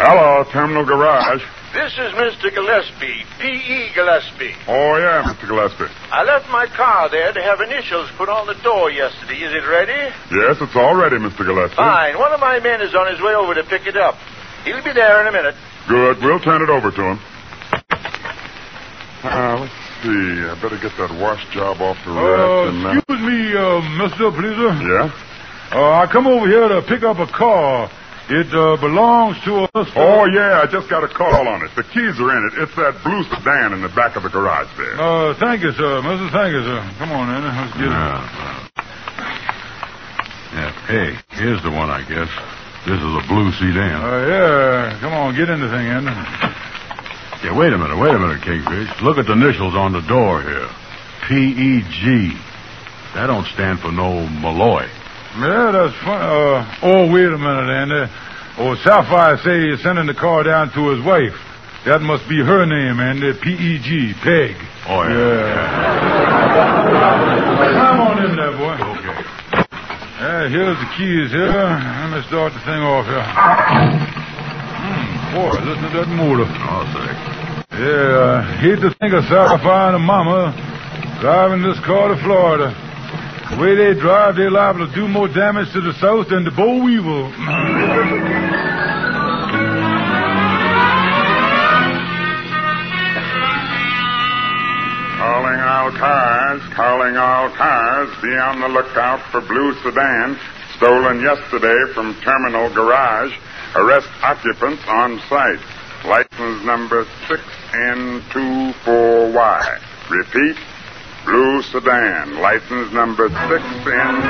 Hello, Terminal Garage. This is Mr. Gillespie, P.E. Gillespie. Oh, yeah, Mr. Gillespie. I left my car there to have initials put on the door yesterday. Is it ready? Yes, it's all ready, Mr. Gillespie. Fine. One of my men is on his way over to pick it up. He'll be there in a minute. Good. We'll turn it over to him. Let's see. I better get that wash job off the rack. Excuse me, Mr. Pleaser. Yeah? I come over here to pick up a car. It belongs to us. Oh, yeah, I just got a call on it. The keys are in it. It's that blue sedan in the back of the garage there. Thank you, sir. Thank you, sir. Come on, Andy. Let's get it. Yeah, hey, here's the one, I guess. This is a blue sedan. Yeah. Come on, get in the thing, Andy. Yeah, wait a minute, Kingfish. Look at the initials on the door here. P.E.G. That don't stand for no Malloy. Yeah, that's fine. Wait a minute, Andy. Sapphire say he's sending the car down to his wife. That must be her name, Andy. P.E.G. Peg. Oh, yeah. Come on in there, boy. Okay. Here's the keys here. Let me start the thing off here. Boy, listen to that motor. Oh, thanks. Yeah, hate to think of Sapphire and her mama driving this car to Florida. The way they drive, they're liable to do more damage to the South than the boll weevil. Calling all cars. Be on the lookout for blue sedan stolen yesterday from Terminal Garage. Arrest occupants on site. License number 6N24Y. Repeat, blue sedan. License number 6N...